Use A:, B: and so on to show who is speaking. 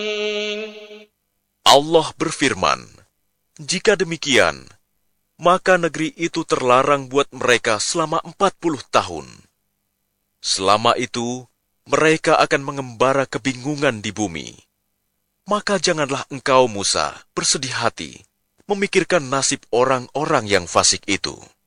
A: Allah berfirman, "Jika demikian, maka negeri itu terlarang buat mereka selama 40 tahun. Selama itu, mereka akan mengembara kebingungan di bumi. Maka janganlah engkau, Musa, bersedih hati memikirkan nasib orang-orang yang fasik itu."